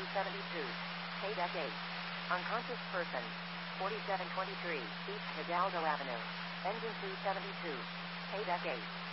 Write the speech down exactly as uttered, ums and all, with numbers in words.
seventy-two. K eight. Unconscious person. forty-seven twenty-three, East Hidalgo Avenue. Engine two seventy-two. K eight.